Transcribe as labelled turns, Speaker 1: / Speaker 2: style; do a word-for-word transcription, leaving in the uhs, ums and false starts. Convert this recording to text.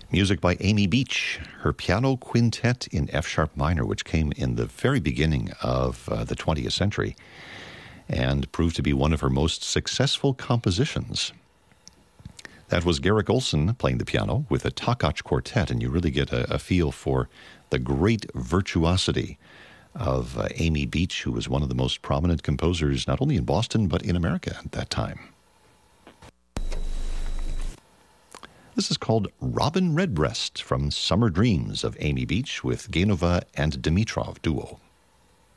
Speaker 1: Music by Amy Beach, her piano quintet in F-sharp minor, which came in the very beginning of uh, the twentieth century and proved to be one of her most successful compositions. That was Garrick Olson playing the piano with a Takach quartet, and you really get a, a feel for the great virtuosity of uh, Amy Beach, who was one of the most prominent composers not only in Boston but in America at that time. This is called Robin Redbreast from Summer Dreams of Amy Beach with Gainova and Dimitrov Duo.